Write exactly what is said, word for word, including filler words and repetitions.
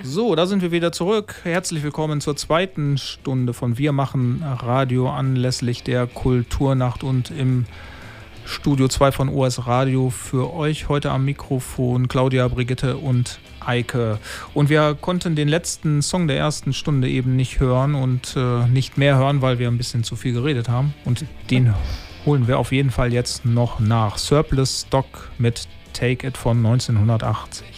So, da sind wir wieder zurück. Herzlich willkommen zur zweiten Stunde von Wir machen Radio anlässlich der Kulturnacht und im Studio zwei von O S Radio für euch heute am Mikrofon Claudia, Brigitte und Eike. Und wir konnten den letzten Song der ersten Stunde eben nicht hören und äh, nicht mehr hören, weil wir ein bisschen zu viel geredet haben. Und den holen wir auf jeden Fall jetzt noch nach. Surplus Stock mit Take It von neunzehnhundertachtzig.